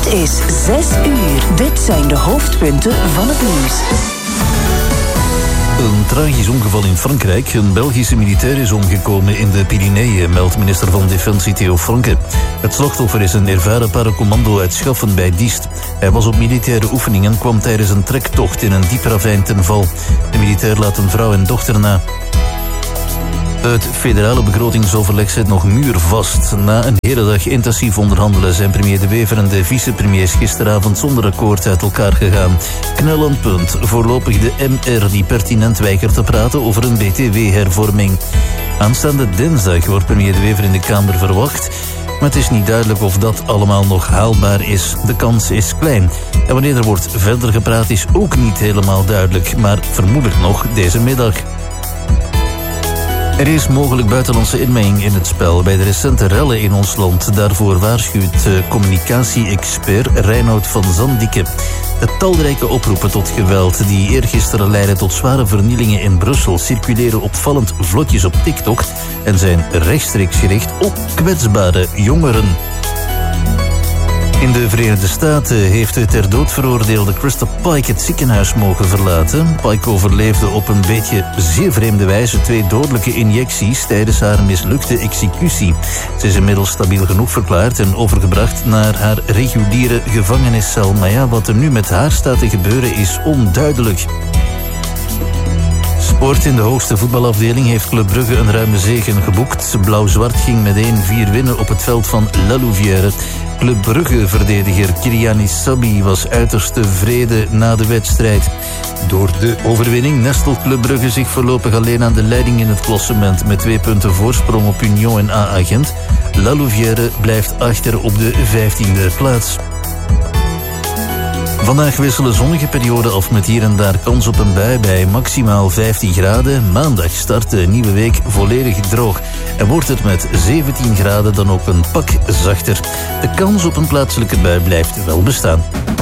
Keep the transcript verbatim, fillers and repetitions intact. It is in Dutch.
Het is zes uur. Dit zijn de hoofdpunten van het nieuws. Een tragisch ongeval in Frankrijk. Een Belgische militair is omgekomen in de Pyreneeën, meldt minister van Defensie Theo Franke. Het slachtoffer is een ervaren paracommando uit Schaffen bij Diest. Hij was op militaire oefeningen en kwam tijdens een trektocht in een diep ravijn ten val. De militair laat een vrouw en dochter na. Het federale begrotingsoverleg zit nog muurvast. Na een hele dag intensief onderhandelen zijn premier De Wever en de vicepremiers gisteravond zonder akkoord uit elkaar gegaan. Knellend punt. Voorlopig de M R die pertinent weigert te praten over een B T W-hervorming. Aanstaande dinsdag wordt premier De Wever in de Kamer verwacht. Maar het is niet duidelijk of dat allemaal nog haalbaar is. De kans is klein. En wanneer er wordt verder gepraat is ook niet helemaal duidelijk. Maar vermoedelijk nog deze middag. Er is mogelijk buitenlandse inmenging in het spel bij de recente rellen in ons land. Daarvoor waarschuwt communicatie-expert Reinoud van Zandike. De talrijke oproepen tot geweld die eergisteren leidden tot zware vernielingen in Brussel circuleren opvallend vlotjes op TikTok en zijn rechtstreeks gericht op kwetsbare jongeren. In de Verenigde Staten heeft de ter dood veroordeelde Krista Pike het ziekenhuis mogen verlaten. Pike overleefde op een beetje zeer vreemde wijze twee dodelijke injecties tijdens haar mislukte executie. Ze is inmiddels stabiel genoeg verklaard en overgebracht naar haar reguliere gevangeniscel. Maar ja, wat er nu met haar staat te gebeuren is onduidelijk. Sport in de hoogste voetbalafdeling heeft Club Brugge een ruime zege geboekt. Blauw-zwart ging met één vier winnen op het veld van La Louvière. Club Brugge-verdediger Kyriani Sabbi was uiterst tevreden na de wedstrijd. Door de overwinning nestelt Club Brugge zich voorlopig alleen aan de leiding in het klassement met twee punten voorsprong op Union en A A Gent. La Louvière blijft achter op de vijftiende plaats. Vandaag wisselen zonnige perioden af met hier en daar kans op een bui bij maximaal vijftien graden. Maandag start de nieuwe week volledig droog. En wordt het met zeventien graden dan ook een pak zachter. De kans op een plaatselijke bui blijft wel bestaan.